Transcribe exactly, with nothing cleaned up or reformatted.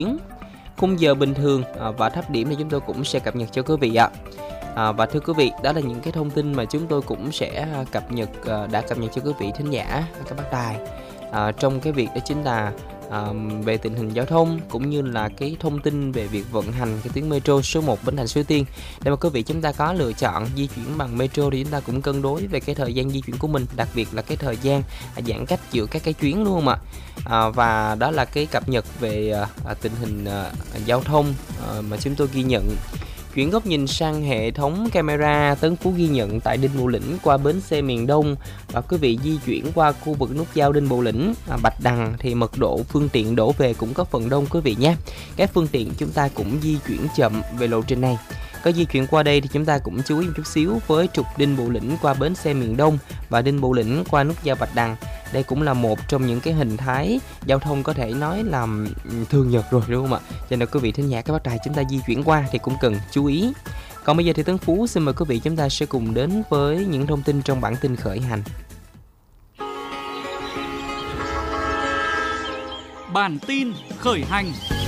khung giờ bình thường à, và thấp điểm thì chúng tôi cũng sẽ cập nhật cho quý vị ạ. À, và thưa quý vị, đó là những cái thông tin mà chúng tôi cũng sẽ cập nhật à, đã cập nhật cho quý vị thính giả các bác đài à, trong cái việc đó chính là à, về tình hình giao thông cũng như là cái thông tin về việc vận hành cái tuyến metro số một Bến Thành Suối Tiên. Để mà quý vị chúng ta có lựa chọn di chuyển bằng metro thì chúng ta cũng cân đối về cái thời gian di chuyển của mình, đặc biệt là cái thời gian à, giãn cách giữa các cái chuyến luôn ạ. À, và đó là cái cập nhật về à, tình hình à, giao thông à, mà chúng tôi ghi nhận. Chuyển góc nhìn sang hệ thống camera, Tấn Phú ghi nhận tại Đinh Bộ Lĩnh qua bến xe miền Đông và quý vị di chuyển qua khu vực nút giao Đinh Bộ Lĩnh, à, Bạch Đằng thì mật độ phương tiện đổ về cũng có phần đông quý vị nhé. Các phương tiện chúng ta cũng di chuyển chậm về lộ trình này. Có di chuyển qua đây thì chúng ta cũng chú ý một chút xíu với trục Đinh Bộ Lĩnh qua bến xe miền Đông và Đinh Bộ Lĩnh qua nút giao Bạch Đằng. Đây cũng là một trong những cái hình thái giao thông có thể nói là thường nhật rồi, đúng không ạ? Cho nên quý vị thính giả các bác đài chúng ta di chuyển qua thì cũng cần chú ý. Còn bây giờ thì Tấn Phú xin mời quý vị chúng ta sẽ cùng đến với những thông tin trong bản tin khởi hành. Bản tin khởi hành.